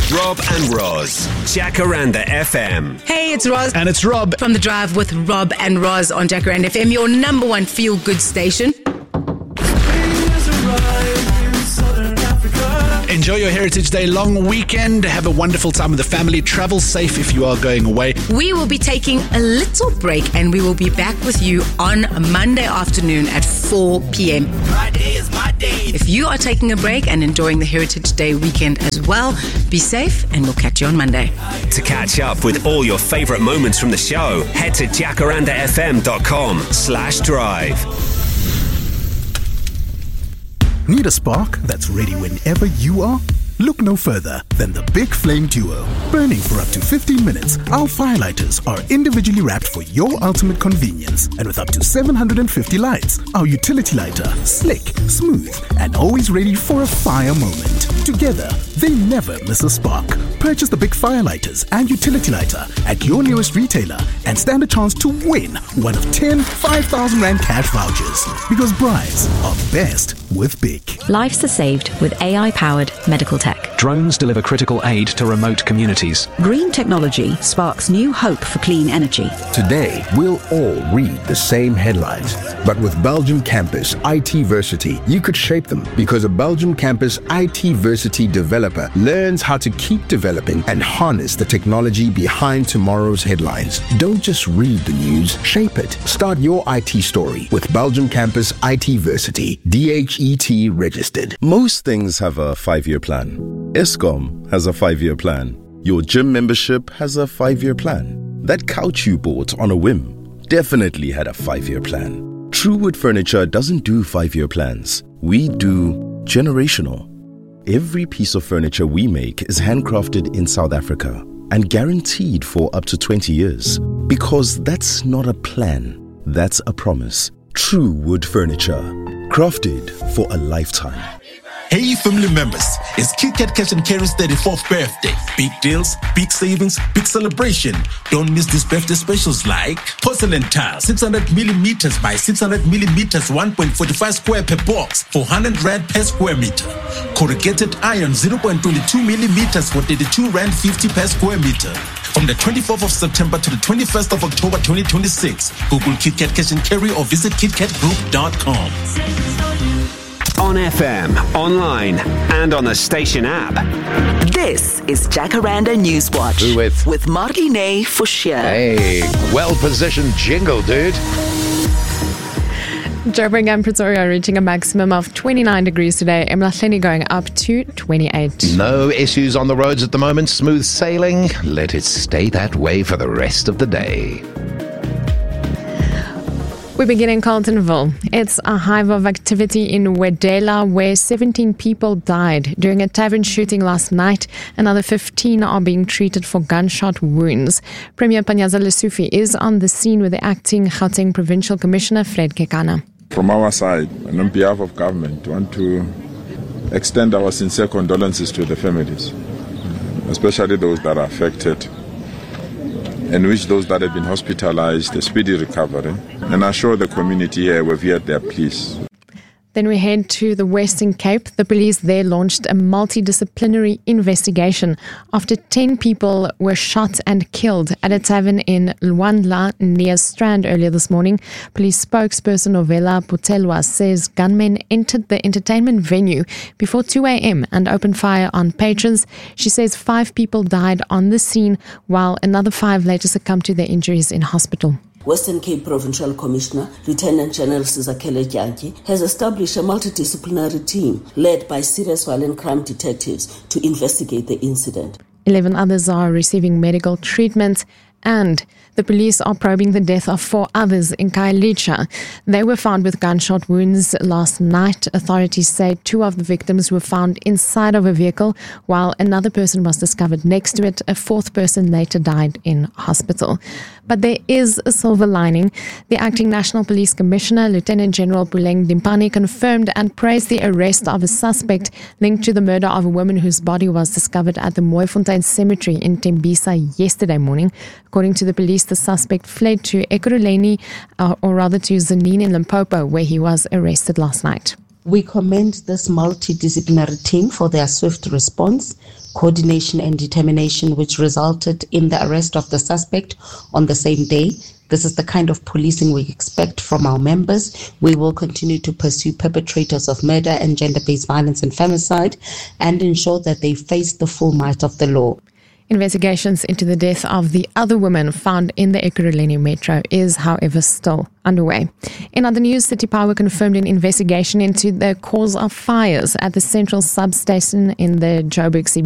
Rob and Roz, Jacaranda FM. Hey, it's Roz. And it's Rob. From The Drive with Rob and Roz on Jacaranda FM, your number one feel-good station. Enjoy your Heritage Day long weekend. Have a wonderful time with the family. Travel safe if you are going away. We will be taking a little break and we will be back with you on Monday afternoon at 4 p.m. Friday is my day. If you are taking a break and enjoying the Heritage Day weekend as well, be safe and we'll catch you on Monday. To catch up with all your favourite moments from the show, head to jacarandafm.com/drive. Need a spark that's ready whenever you are? Look no further than the Big Flame Duo. Burning for up to 15 minutes, our firelighters are individually wrapped for your ultimate convenience. And with up to 750 lights, our utility lighter, slick, smooth, and always ready for a fire moment. Together, they never miss a spark. Purchase the Big Firelighters and utility lighter at your nearest retailer and stand a chance to win one of 10 5,000 Rand cash vouchers. Because brides are best with Big. Lives are saved with AI-powered medical tech. Drones deliver critical aid to remote communities. Green technology sparks new hope for clean energy. Today, we'll all read the same headlines. But with Belgium Campus IT-versity, you could shape them, because a Belgium Campus IT-versity developer learns how to keep developing and harness the technology behind tomorrow's headlines. Don't just read the news, shape it. Start your IT story with Belgium Campus IT-versity, DHET registered. Most things have a 5-year plan. Eskom has a 5-year plan. Your gym membership has a 5-year plan. That couch you bought on a whim definitely had a 5-year plan. Truewood Furniture doesn't do 5-year plans. We do generational. Every piece of furniture we make is handcrafted in South Africa and guaranteed for up to 20 years. Because that's not a plan, that's a promise. Truewood Furniture, crafted for a lifetime. Hey family members, it's KitKat Cash and Carry's 34th birthday. Big deals, big savings, big celebration. Don't miss these birthday specials like porcelain tile, 600 millimeters by 600 millimeters, 1.45 square per box, 400 Rand per square meter. Corrugated iron, 0.22 millimeters for 32 Rand 50 per square meter. From the 24th of September to the 21st of October 2026, Google KitKat Cash and Carry or visit KitKatGroup.com. On FM, online, and on the station app. This is Jacaranda Newswatch with Marlene Forshire. Hey, well-positioned jingle, dude. Joburg and Pretoria reaching a maximum of 29 degrees today. Emlahleni going up to 28. No issues on the roads at the moment. Smooth sailing. Let it stay that way for the rest of the day. We begin in Carltonville. It's a hive of activity in Wedela where 17 people died during a tavern shooting last night. Another 15 are being treated for gunshot wounds. Premier Panyaza Lesufi is on the scene with the acting Gauteng Provincial Commissioner Fred Kekana. From our side, and on behalf of government, we want to extend our sincere condolences to the families, especially those that are affected, and wish those that have been hospitalized a speedy recovery, and assure the community here we've heard their pleas. Then we head to the Western Cape. The police there launched a multidisciplinary investigation after 10 people were shot and killed at a tavern in Luandla near Strand earlier this morning. Police spokesperson Novella Putelwa says gunmen entered the entertainment venue before 2 a.m. and opened fire on patrons. She says 5 people died on the scene, while another 5 later succumbed to their injuries in hospital. Western Cape Provincial Commissioner, Lieutenant General Sizakele Jantyi, has established a multidisciplinary team led by serious violent crime detectives to investigate the incident. 11 others are receiving medical treatment, and the police are probing the death of 4 others in Khayelitsha. They were found with gunshot wounds last night. Authorities say 2 of the victims were found inside of a vehicle, while another person was discovered next to it. A 4th person later died in hospital. But there is a silver lining. The acting National Police Commissioner, Lieutenant General Puleng Dimpane, confirmed and praised the arrest of a suspect linked to the murder of a woman whose body was discovered at the Mooifontein Cemetery in Tembisa yesterday morning. According to the police, the suspect fled to Ekurhuleni, or rather to Tzaneen in Limpopo, where he was arrested last night. We commend this multidisciplinary team for their swift response, coordination and determination which resulted in the arrest of the suspect on the same day. This is the kind of policing we expect from our members. We will continue to pursue perpetrators of murder and gender-based violence and femicide and ensure that they face the full might of the law. Investigations into the death of the other woman found in the Ekurhuleni metro is, however, still underway. In other news, City Power confirmed an investigation into the cause of fires at the central substation in the Joburg CBD